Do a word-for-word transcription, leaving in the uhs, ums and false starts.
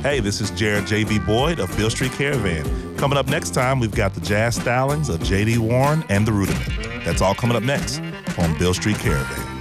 Hey, this is Jared J V. Boyd of Beale Street Caravan. Coming up next time, we've got the jazz stylings of J D. Warren and the Rudiment. That's all coming up next on Beale Street Caravan.